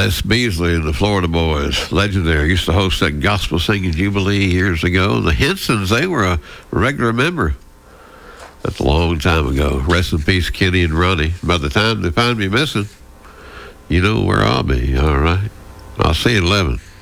Les Beasley and the Florida Boys, legendary. Used to host that gospel singing jubilee years ago. The Hensons, they were a regular member. That's a long time ago. Rest in peace, Kenny and Ronnie. By the time they find me missing, you know where I'll be, all right? I'll see you at 11.